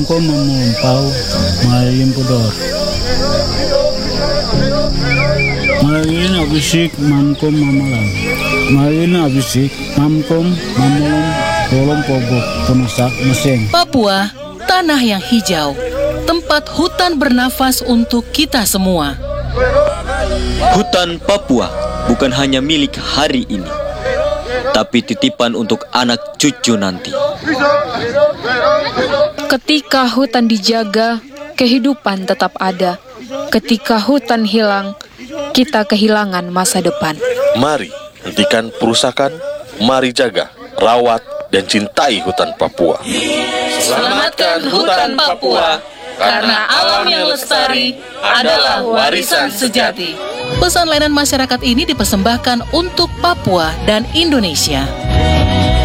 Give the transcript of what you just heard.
mamko mamulampau malayim pudor. Malayin abisik mamkom mamalam. Malayin abisik mamkom mamulum tolong pogok penusak mesin. Papua, tanah yang hijau, tempat hutan bernafas untuk kita semua. Hutan Papua bukan hanya milik hari ini, tapi titipan untuk anak cucu nanti. Ketika hutan dijaga, kehidupan tetap ada. Ketika hutan hilang, kita kehilangan masa depan. Mari hentikan perusakan, mari jaga, rawat, dan cintai hutan Papua. Selamatkan hutan Papua, karena alam yang lestari adalah warisan sejati. Pesan layanan masyarakat ini dipersembahkan untuk Papua dan Indonesia.